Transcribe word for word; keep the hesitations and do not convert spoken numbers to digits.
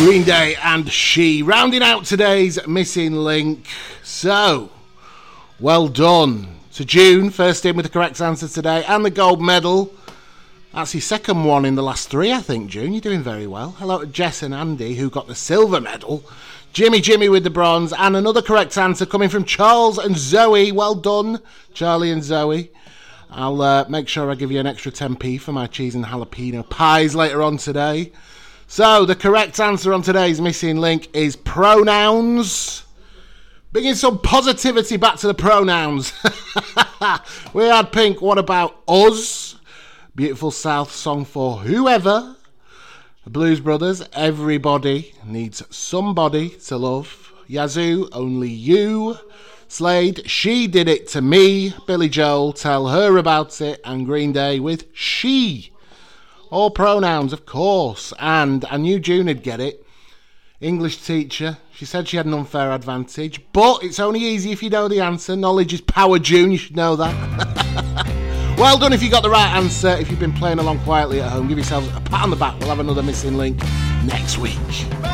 Green Day and She, rounding out today's Missing Link. So, well done to June, first in with the correct answer today, and the gold medal. That's your second one in the last three, I think, June. You're doing very well. Hello to Jess and Andy, who got the silver medal. Jimmy Jimmy with the bronze, and another correct answer coming from Charles and Zoe. Well done, Charlie and Zoe. I'll uh, make sure I give you an extra ten p for my cheese and jalapeno pies later on today. So, the correct answer on today's Missing Link is pronouns. Bringing some positivity back to the pronouns. We had Pink, What About Us? Beautiful South song for whoever. The Blues Brothers, Everybody Needs Somebody to Love. Yazoo, Only You. Slade, She Did It To Me. Billy Joel, Tell Her About It. And Green Day with She. All pronouns, of course. And I knew June would get it. English teacher. She said she had an unfair advantage. But it's only easy if you know the answer. Knowledge is power, June. You should know that. Well done if you got the right answer. If you've been playing along quietly at home, give yourselves a pat on the back. We'll have another Missing Link next week.